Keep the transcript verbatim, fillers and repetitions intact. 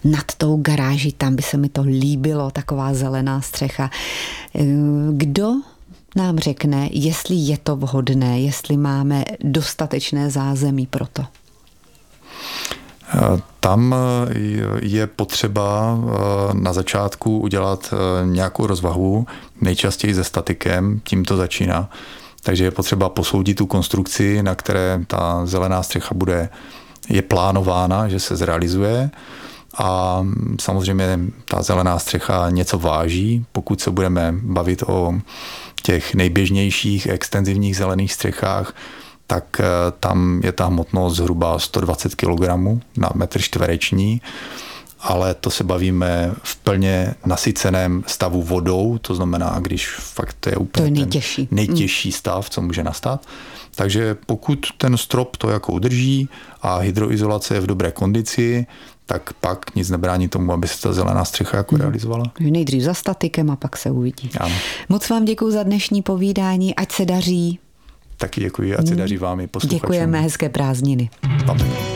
nad tou garáží, tam by se mi to líbilo, taková zelená střecha. Kdo nám řekne, jestli je to vhodné, jestli máme dostatečné zázemí pro to? Tam je potřeba na začátku udělat nějakou rozvahu, nejčastěji se statikem, tím to začíná. Takže je potřeba posoudit tu konstrukci, na které ta zelená střecha bude, je plánována, že se zrealizuje. A samozřejmě ta zelená střecha něco váží. Pokud se budeme bavit o těch nejběžnějších extenzivních zelených střechách, tak tam je ta hmotnost zhruba sto dvacet kilogramů na metr čtvereční, ale to se bavíme v plně nasyceném stavu vodou, to znamená, když fakt to je úplně to je nejtěžší. ten nejtěžší stav, co může nastat. Takže pokud ten strop to jako udrží a hydroizolace je v dobré kondici, tak pak nic nebrání tomu, aby se ta zelená střecha jako hmm. realizovala. Nejdřív za statikem a pak se uvidí. Ano. Moc vám děkuji za dnešní povídání, ať se daří. Taky děkuji, ať se daří vám i posluchačům. Děkujeme, hezké prázdniny. Tam.